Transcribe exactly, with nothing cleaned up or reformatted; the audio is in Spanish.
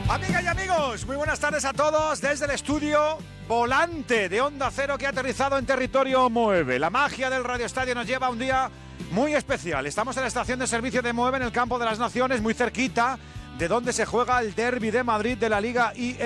Amigas y amigos, muy buenas tardes a todos desde el estudio volante de Onda Cero que ha aterrizado en territorio Moeve. La magia del Radio Estadio nos lleva a un día muy especial. Estamos en la estación de servicio de Moeve en el Campo de las Naciones, muy cerquita de donde se juega el derbi de Madrid de la Liga I